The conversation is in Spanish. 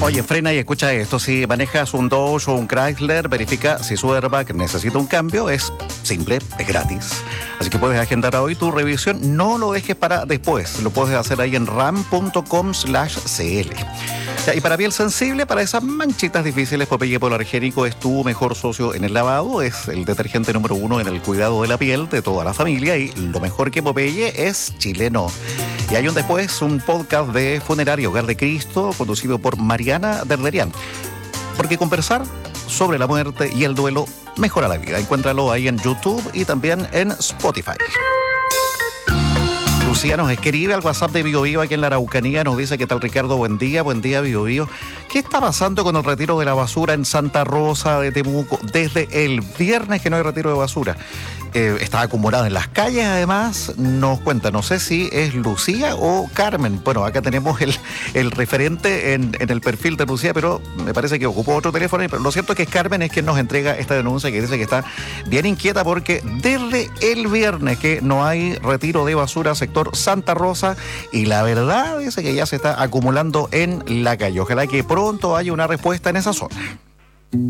Oye, frena y escucha esto. Si manejas un Dodge o un Chrysler, verifica si su airbag necesita un cambio. Es simple, es gratis. Así que puedes agendar hoy tu revisión. No lo dejes para después. Lo puedes hacer ahí en ram.com/cl. Y para piel sensible, para esas manchitas difíciles, Popeye Polar Higiénico es tu mejor socio en el lavado. Es el detergente número 1 en el cuidado de la piel de toda la familia. Y lo mejor que Popeye es chileno. Y hay un después, un podcast de Funerario Hogar de Cristo, conducido por Mariana Derderian. Porque conversar sobre la muerte y el duelo mejora la vida. Encuéntralo ahí en YouTube y también en Spotify. Lucía nos escribe al WhatsApp de Bio Bio aquí en la Araucanía. Nos dice: ¿qué tal, Ricardo? Buen día Bio Bio. ¿Qué está pasando con el retiro de la basura en Santa Rosa de Temuco? Desde el viernes que no hay retiro de basura. Está acumulado en las calles, además. Nos cuenta, no sé si es Lucía o Carmen. Bueno, acá tenemos el referente en el perfil de Lucía, pero me parece que ocupó otro teléfono. Pero lo cierto es que Carmen es quien nos entrega esta denuncia, que dice que está bien inquieta porque desde el viernes que no hay retiro de basura sector Santa Rosa, y la verdad dice que ya se está acumulando en la calle. Ojalá que pronto haya una respuesta en esa zona.